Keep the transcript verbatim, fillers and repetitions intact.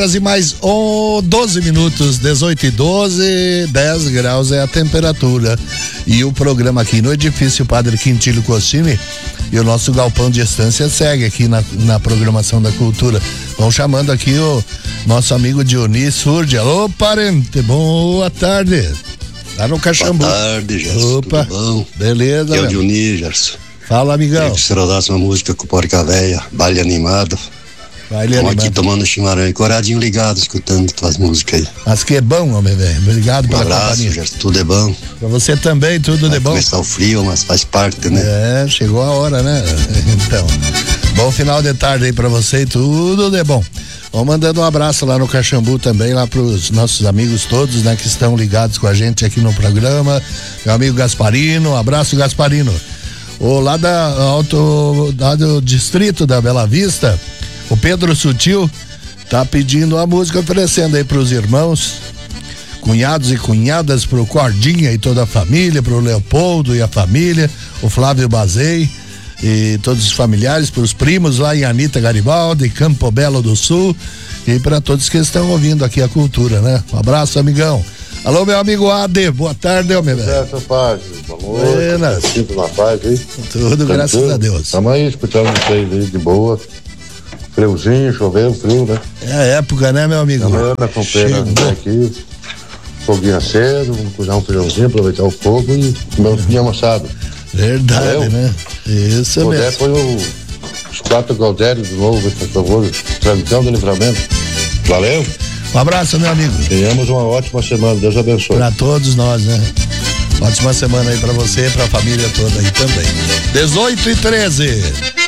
E mais oh, doze minutos, dezoito e doze, dez graus é a temperatura. E o programa aqui no edifício Padre Quintílio Costini e o nosso galpão de estância segue aqui na, na programação da cultura. Vão chamando aqui o nosso amigo Dionísio Surdi. Alô, parente, boa tarde. Tá no Caxambu. Boa tarde, Gerson. Opa, tudo bom? Beleza, é o Dionísio, Gerson. Fala, amigão. Eu quero dar uma música com o Porca Véia, baile animado. Estamos aqui tomando chimarrão e coradinho ligado, escutando tuas músicas aí. Mas que é bom, homem, velho. Obrigado um pela abraço, companhia. Gerson, tudo é bom. Pra você também, tudo Vai de bom. começar o frio, mas faz parte, né? É, chegou a hora, né? Então, bom final de tarde aí pra você e tudo de bom. Vamos mandando um abraço lá no Caxambu também, lá pros nossos amigos todos, né? Que estão ligados com a gente aqui no programa. Meu amigo Gasparino, um abraço, Gasparino. O lá da auto, lá do distrito da Bela Vista, o Pedro Sutil tá pedindo a música, oferecendo aí pros irmãos, cunhados e cunhadas, pro Cordinha e toda a família, pro Leopoldo e a família, o Flávio Bazei e todos os familiares, pros primos lá em Anita Garibaldi, Campo Belo do Sul e para todos que estão ouvindo aqui a cultura, né? Um abraço, amigão. Alô, meu amigo Ade, boa tarde, meu velho. Certo, paz, boa noite. Buenas. Tudo na paz aí? Tudo, graças Tranquilo? a Deus. Estamos aí escutando vocês aí de boa. Friozinho, choveu, frio, né? É a época, né, meu amigo? Amanhã na companhia aqui, foguinho aceso, vamos cozinhar um feijãozinho, aproveitar o fogo e comer um pouquinho amassado. Verdade, Valeu? né? Isso Se puder, mesmo. põe o, os quatro Galdérios de novo, por favor. Tradição do livramento. Valeu? Um abraço, meu amigo. Tenhamos uma ótima semana, Deus abençoe. Pra todos nós, né? Ótima semana aí pra você e pra família toda aí também. dezoito e treze.